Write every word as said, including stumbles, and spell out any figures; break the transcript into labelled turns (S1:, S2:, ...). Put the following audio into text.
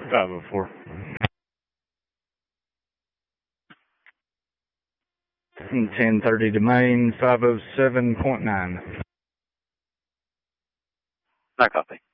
S1: five oh four. ten thirty to main, five oh seven point nine.
S2: I copy.